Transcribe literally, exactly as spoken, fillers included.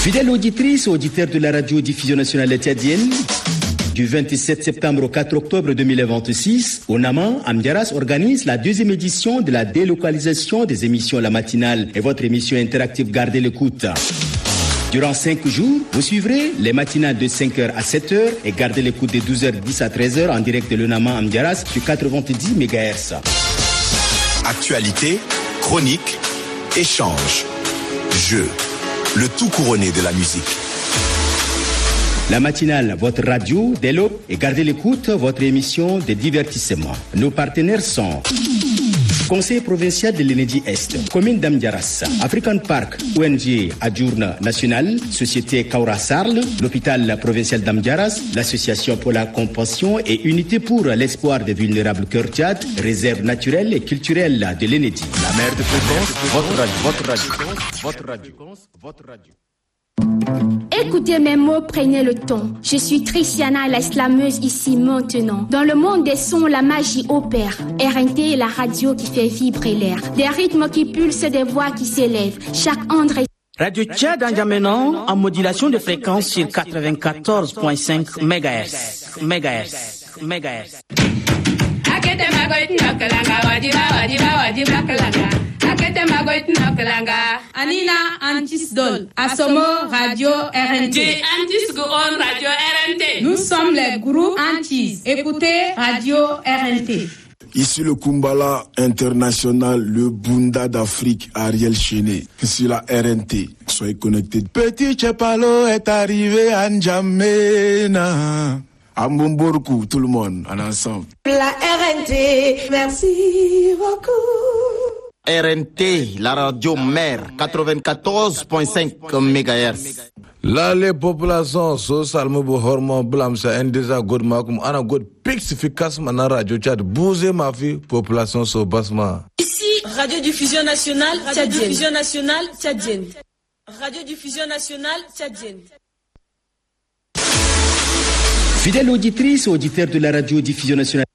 Fidèles auditrices, auditeurs de la radio-diffusion nationale tchadienne, du vingt-sept septembre au quatre octobre deux mille vingt-six, Onama Amdiaras organise la deuxième édition de la délocalisation des émissions La Matinale et votre émission interactive Gardez l'écoute. Durant cinq jours, vous suivrez les matinales de cinq heures à sept heures et Gardez l'écoute de douze heures dix à treize heures en direct de l'Onama Amdiaras sur quatre-vingt-dix mégahertz. Actualité, chronique, échange, jeu, le tout couronné de la musique. La Matinale, votre radio, développe et Gardez l'écoute, votre émission de divertissement. Nos partenaires sont Conseil provincial de l'Enedi Est, Commune d'Amdiaras, African Park, O N G Adjourne National, Société Kaura Sarl, l'Hôpital provincial d'Amdiaras, l'Association pour la compassion et Unité pour l'espoir des vulnérables Cœur Tchad, Réserve naturelle et culturelle de l'Enedi. La mer de fréquence, votre radio, votre radio, votre radio, votre radio. Écoutez mes mots, prenez le ton. Je suis Tristiana, la slameuse ici maintenant. Dans le monde des sons, la magie opère. R N T est la radio qui fait vibrer l'air. Des rythmes qui pulsent, des voix qui s'élèvent. Chaque onde est... Radio Tchad N'Djamena en modulation de fréquence sur quatre-vingt-quatorze virgule cinq mégahertz. Mégahertz. Mégahertz. Anina Antis Dol, Asomo Radio R N T. Antis Go on Radio R N T. Nous sommes les groupes Antis. Écoutez Radio R N T. Ici le Kumbala international, le Bunda d'Afrique, Ariel Chené. Ici la R N T. Soyez connectés. Petit Chepalo est arrivé à N'Djamena. À Mbomborkou, tout le monde, en ensemble. La R N T, merci beaucoup. R N T, la radio mère, quatre-vingt-quatorze virgule cinq mégahertz. Là, les populations, so salmo bu hormon blam sa endeza god makum ana god pix efficace na radio Tchad. Bougez ma fille, population so basma. Ici, Radio-Diffusion Nationale Tchadienne. Radio-Diffusion Nationale Tchadienne. Radio-Diffusion Nationale Tchadienne. Fidèles auditrices, auditeurs de la radio-diffusion nationale